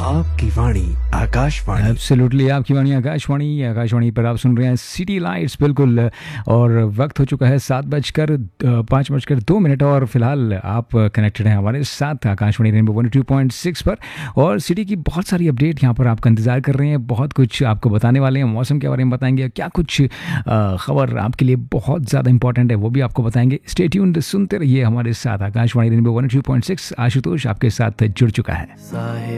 आपकी वाणी आकाशवाणी। एब्सोल्युटली आपकी वाणी आकाशवाणी। आकाशवाणी पर आप सुन रहे हैं सिटी लाइट्स, बिल्कुल। और वक्त हो चुका है 7:05 और फिलहाल आप कनेक्टेड हैं हमारे साथ आकाशवाणी रेनबो 102.6 पर। और सिटी की बहुत सारी अपडेट यहाँ पर आपका इंतजार कर रहे हैं। बहुत कुछ आपको बताने वाले हैं, मौसम के बारे में बताएंगे, क्या कुछ खबर आपके लिए बहुत ज़्यादा इंपॉर्टेंट है वो भी आपको बताएंगे। स्टे ट्यून्ड, सुनते रहिए हमारे साथ। आकाशवाणी रेनबो 102.6 आशुतोष आपके साथ जुड़ चुका है।